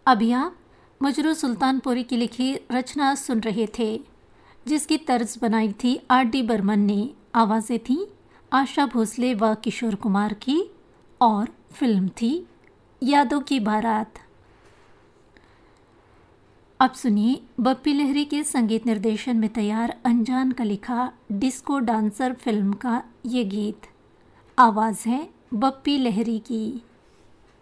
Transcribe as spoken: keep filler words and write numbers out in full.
अभी आप मजरू सुल्तानपुरी की लिखी रचना सुन रहे थे, जिसकी तर्ज बनाई थी आर डी बर्मन ने। आवाज़ें थीं आशा भोसले व किशोर कुमार की और फिल्म थी यादों की बारात। अब सुनिए बप्पी लहरी के संगीत निर्देशन में तैयार अनजान का लिखा डिस्को डांसर फिल्म का ये गीत। आवाज़ है बप्पी लहरी की।